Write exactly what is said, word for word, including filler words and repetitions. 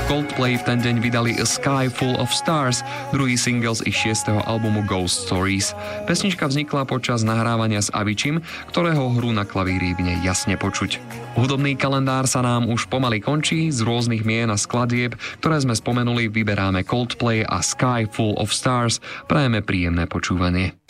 Coldplay v ten deň vydali A Sky Full of Stars, druhý single z ich šiesteho albumu Ghost Stories. Pesnička vznikla počas nahrávania s Aviciim, ktorého hru na klavíri v nej jasne počuť. Hudobný kalendár sa nám už pomaly končí, z rôznych mien a skladieb, ktoré sme spomenuli, vyberáme Coldplay a Sky Full of Stars. Prajeme príjemné počúvanie.